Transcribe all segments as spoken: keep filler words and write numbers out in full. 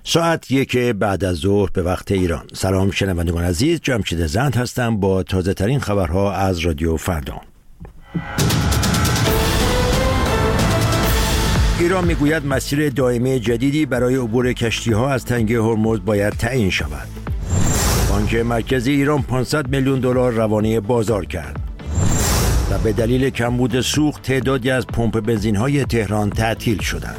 ساعت یک بعد از ظهر به وقت ایران. سلام شنوندگان عزیز، جمشید زند هستم با تازه ترین خبرها از رادیو فردا. ایران میگوید مسیر دائمی جدیدی برای عبور کشتی‌ها از تنگه هرمز باید تعیین شود. بانک مرکزی ایران پانصد میلیون دلار روانه بازار کرد و به دلیل کمبود سوخت تعدادی از پمپ بنزین‌های تهران تعطیل شدند.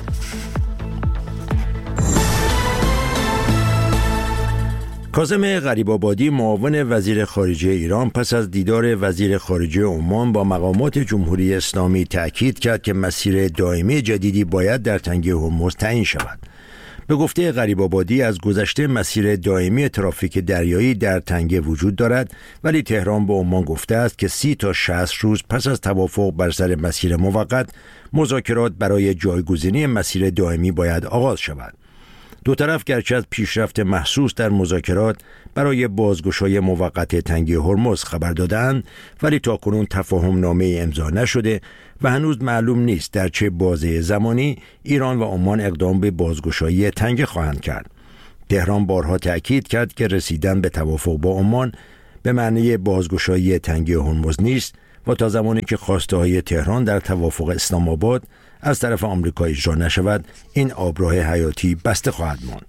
کاظم غریب‌آبادی معاون وزیر خارجه ایران پس از دیدار وزیر خارجه عمان با مقامات جمهوری اسلامی تأکید کرد که مسیر دائمی جدیدی باید در تنگه هرمز تعیین شود. به گفته غریب‌آبادی از گذشته مسیر دائمی ترافیک دریایی در تنگه وجود دارد، ولی تهران به عمان گفته است که سی تا شصت روز پس از توافق بر سر مسیر موقت مذاکرات برای جایگزینی مسیر دائمی باید آغاز شود. دو طرف گرچه از پیشرفت محسوس در مذاکرات برای بازگشایی موقت تنگه هرمز خبر دادند، ولی تاکنون تفاهم نامه امضا نشده و هنوز معلوم نیست در چه بازه زمانی ایران و عمان اقدام به بازگشایی تنگه خواهند کرد. تهران بارها تأکید کرد که رسیدن به توافق با عمان به معنی بازگشایی تنگه هرمز نیست و تا زمانی که خواسته های تهران در توافق اسلام آباد از طرف آمریکا اجرا نشود، این آبراه حیاتی بسته خواهد ماند.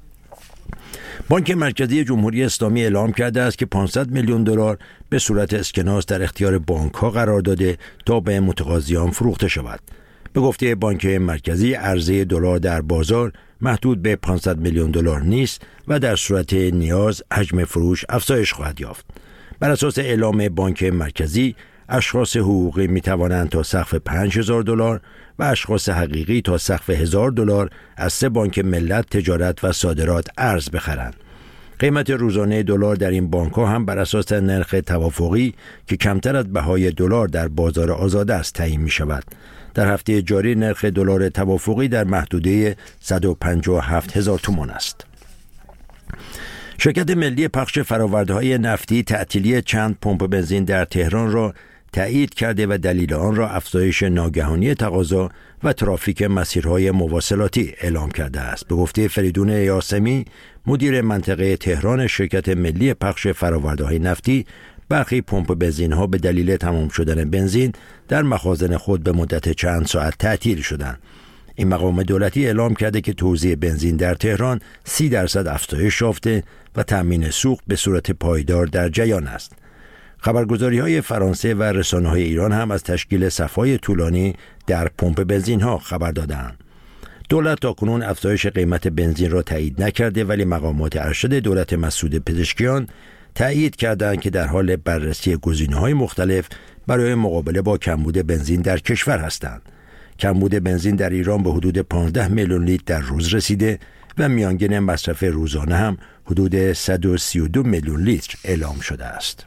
بانک مرکزی جمهوری اسلامی اعلام کرده است که پانصد میلیون دلار به صورت اسکناس در اختیار بانک‌ها قرار داده تا به متقاضیان فروخته شود. به گفته بانک مرکزی، عرضه دلار در بازار محدود به پانصد میلیون دلار نیست و در صورت نیاز حجم فروش افزایش خواهد یافت. بر اساس اعلام بانک مرکزی، اشخاص حقوقی می توانند تا سقف پنج هزار دلار و اشخاص حقیقی تا سقف هزار دلار از سه بانک ملت، تجارت و صادرات ارز بخرند. قیمت روزانه دلار در این بانک‌ها هم بر اساس نرخ توافقی که کمتر از بهای دلار در بازار آزاد است تعیین می شود. در هفته جاری نرخ دلار توافقی در محدوده صد و پنجاه و هفت هزار تومان است. شرکت ملی پخش فرآورده‌های نفتی تعطیلی چند پمپ بنزین در تهران را تایید کرده و دلیل آن را افزایش ناگهانی تقاضا و ترافیک مسیرهای مواصلاتی اعلام کرده است. به گفته فریدون یاسمی، مدیر منطقه تهران شرکت ملی پخش فرآورده‌های نفتی، برخی پمپ بنزین‌ها به دلیل تمام شدن بنزین در مخازن خود به مدت چند ساعت تعطیل شدند. این مقام دولتی اعلام کرده که توزیع بنزین در تهران سی درصد افزایش یافته و تامین سوخت به صورت پایدار در جریان است. خبرگزاری‌های فرانسه و رسانه‌های ایران هم از تشکیل صف‌های طولانی در پمپ بنزین‌ها خبر دادند. دولت تاکنون افزایش قیمت بنزین را تایید نکرده، ولی مقامات ارشد دولت مسعود پزشکیان تایید کردند که در حال بررسی گزینه‌های مختلف برای مقابله با کمبود بنزین در کشور هستند. کمبود بنزین در ایران به حدود پانزده میلیون لیتر در روز رسیده و میانگین مصرف روزانه هم حدود صد و سی و دو میلیون لیتر اعلام شده است.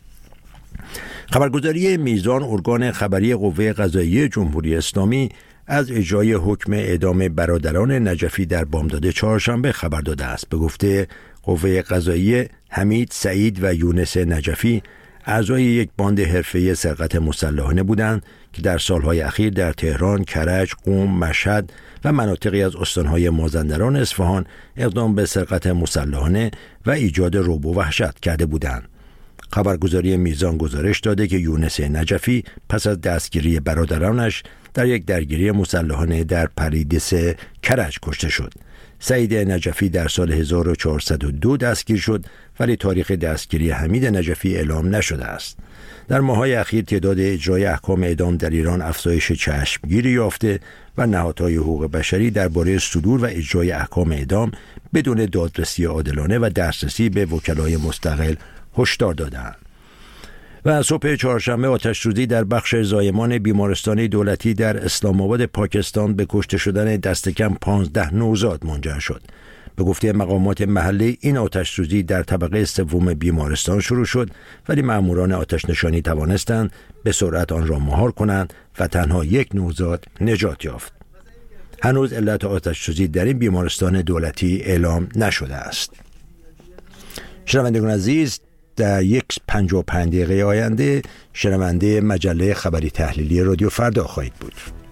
خبرگزاری میزان، ارگان خبری قوه قضاییه جمهوری اسلامی، از اجرای حکم اعدام برادران نجفی در بامداد چهارشنبه خبر داده است. به گفته قوه قضاییه، حمید، سعید و یونس نجفی اعضای یک باند حرفه‌ای سرقت مسلحانه بودند که در سالهای اخیر در تهران، کرج، قم، مشهد و مناطقی از استانهای مازندران اصفهان اقدام به سرقت مسلحانه و ایجاد رعب و وحشت کرده بودند. خبرگزاری میزان گزارش داده که یونس نجفی پس از دستگیری برادرانش در یک درگیری مسلحانه در پریدس کرج کشته شد. سعید نجفی در سال هزار و چهارصد و دو دستگیر شد، ولی تاریخ دستگیری حمید نجفی اعلام نشده است. در ماه‌های اخیر تعداد اجرای احکام اعدام در ایران افزایش چشمگیری یافته و نهادهای حقوق بشری درباره صدور و اجرای احکام اعدام بدون دادرسی عادلانه و دسترسی به وکلای مستقل هشدار دادند. و صبح چهارشنبه آتش‌سوزی در بخش زایمان بیمارستان دولتی در اسلام آباد پاکستان به کشته شدن دست کم پانزده نوزاد منجر شد. به گفته مقامات محلی، این آتش‌سوزی در طبقه سوم بیمارستان شروع شد، ولی مأموران آتش نشانی توانستند به سرعت آن را مهار کنند و تنها یک نوزاد نجات یافت. هنوز علت آتش‌سوزی در این بیمارستان دولتی اعلام نشده است. شنوندگان عزیز، در یک پنجاه و پنج دقیقه آینده شنونده مجله خبری تحلیلی رادیو فردا خواهید بود.